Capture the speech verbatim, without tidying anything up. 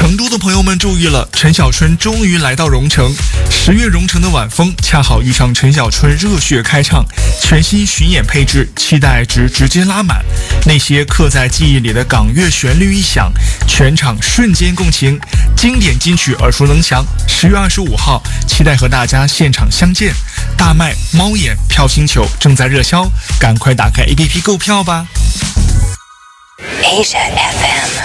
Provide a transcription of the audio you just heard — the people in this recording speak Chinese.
成都的朋友们注意了，陈小春终于来到蓉城。十月蓉城的晚风恰好遇上陈小春热血开唱，全新巡演配置，期待值直接拉满。那些刻在记忆里的港乐旋律一响，全场瞬间共情，经典金曲耳熟能详。十月二十五号，期待和大家现场相见。大麦、猫眼、票星球正在热销，赶快打开 A P P 购票吧。 Asia F M。